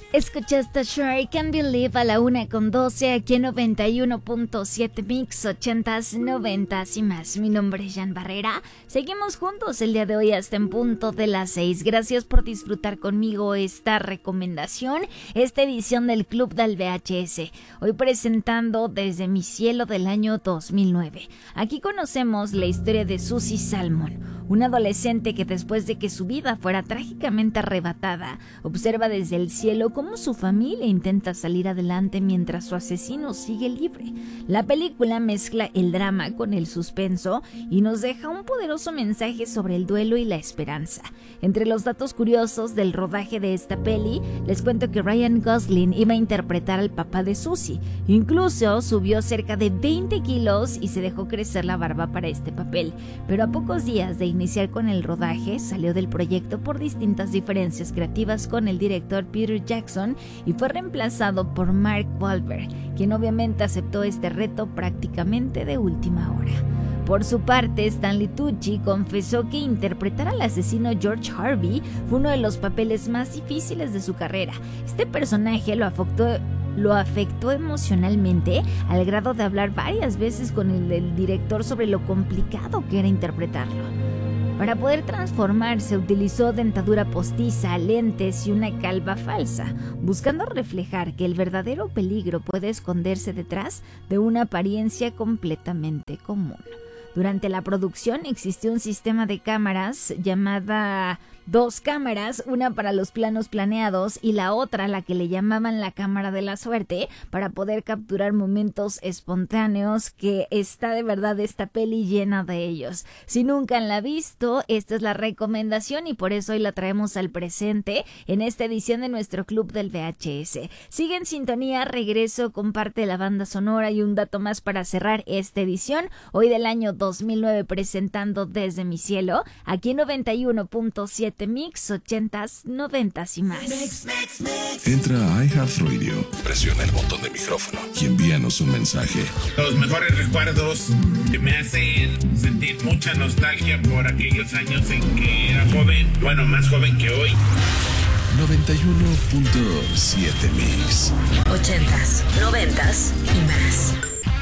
Escuchaste Sure I Can Believe a la 1:12 aquí en 91.7 Mix, 80s, 90s y más. Mi nombre es Jan Barrera. Seguimos juntos el día de hoy hasta en punto de las 6. Gracias por disfrutar conmigo esta recomendación, esta edición del Club del VHS. Hoy presentando Desde mi cielo del año 2009. Aquí conocemos la historia de Susie Salmon, una adolescente que después de que su vida fuera trágicamente arrebatada, observa desde el cielo cómo su familia intenta salir adelante mientras su asesino sigue libre. La película mezcla el drama con el suspenso y nos deja un poderoso mensaje sobre el duelo y la esperanza. Entre los datos curiosos del rodaje de esta peli, les cuento que Ryan Gosling iba a interpretar al papá de Susie. Incluso subió cerca de 20 kilos y se dejó crecer la barba para este papel. Pero a pocos días de iniciar con el rodaje, salió del proyecto por distintas diferencias creativas con el director Peter Jackson y fue reemplazado por Mark Wahlberg, quien obviamente aceptó este reto prácticamente de última hora. Por su parte, Stanley Tucci confesó que interpretar al asesino George Harvey fue uno de los papeles más difíciles de su carrera. Este personaje lo afectó emocionalmente al grado de hablar varias veces con el director sobre lo complicado que era interpretarlo. Para poder transformarse utilizó dentadura postiza, lentes y una calva falsa, buscando reflejar que el verdadero peligro puede esconderse detrás de una apariencia completamente común. Durante la producción existió un sistema de cámaras llamada 2 cámaras, una para los planos planeados y la otra, la que le llamaban la cámara de la suerte, para poder capturar momentos espontáneos, que está de verdad esta peli llena de ellos. Si nunca la han visto, esta es la recomendación y por eso hoy la traemos al presente en esta edición de nuestro Club del VHS. Sigue en sintonía, regreso con parte de la banda sonora y un dato más para cerrar esta edición, hoy del año 2009, presentando Desde mi cielo, aquí en 91.7 Mix, 80s, 90s y más. Entra a iHeartRadio, presiona el botón de micrófono y envíanos un mensaje. Los mejores recuerdos que me hacen sentir mucha nostalgia por aquellos años en que era joven, bueno, más joven que hoy. 91.7 Mix. 80s, 90s y más.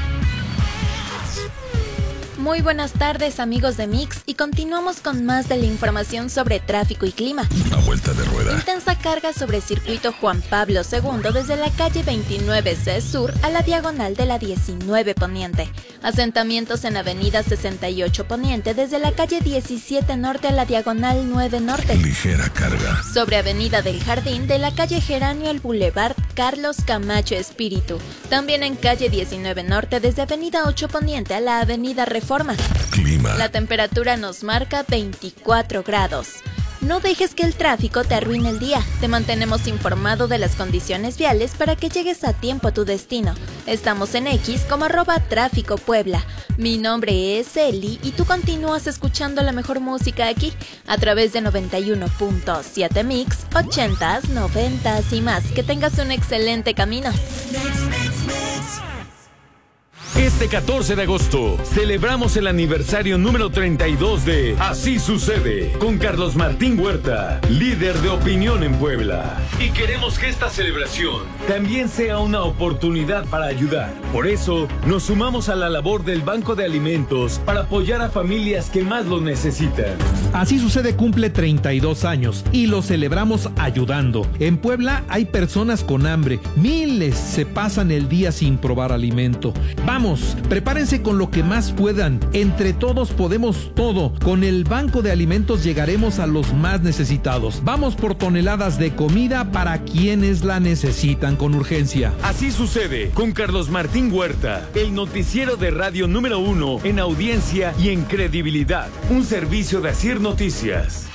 Muy buenas tardes, amigos de Mix, y continuamos con más de la información sobre tráfico y clima. A vuelta de rueda. Intensa carga sobre circuito Juan Pablo II desde la calle 29C Sur a la diagonal de la 19 Poniente. Asentamientos en avenida 68 Poniente desde la calle 17 Norte a la diagonal 9 Norte. Ligera carga. Sobre avenida del Jardín de la calle Geranio al Boulevard Carlos Camacho Espíritu. También en calle 19 Norte desde avenida 8 Poniente a la avenida Reforma. Clima. La temperatura nos marca 24 grados. No dejes que el tráfico te arruine el día. Te mantenemos informado de las condiciones viales para que llegues a tiempo a tu destino. Estamos en X como @tráficopuebla. Mi nombre es Eli y tú continúas escuchando la mejor música aquí a través de 91.7 Mix, 80s, 90s y más. Que tengas un excelente camino. Este 14 de agosto celebramos el aniversario número 32 de Así Sucede con Carlos Martín Huerta, líder de opinión en Puebla. Y queremos que esta celebración también sea una oportunidad para ayudar. Por eso nos sumamos a la labor del Banco de Alimentos para apoyar a familias que más lo necesitan. Así Sucede cumple 32 años y lo celebramos ayudando. En Puebla hay personas con hambre, miles se pasan el día sin probar alimento. Vamos, prepárense con lo que más puedan. Entre todos podemos todo. Con el Banco de Alimentos llegaremos a los más necesitados. Vamos por toneladas de comida para quienes la necesitan con urgencia. Así Sucede con Carlos Martín Huerta, el noticiero de radio número 1 en audiencia y en credibilidad. Un servicio de Asir Noticias.